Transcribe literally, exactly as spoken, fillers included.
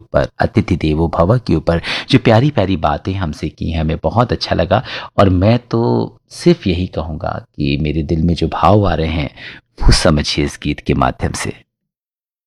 ऊपर, अतिथि देवो भव के ऊपर जो प्यारी प्यारी बातें हमसे की हैं, हमें बहुत अच्छा लगा। और मैं तो सिर्फ यही कहूँगा कि मेरे दिल में जो भाव आ रहे हैं वो समझिए इस गीत के माध्यम से।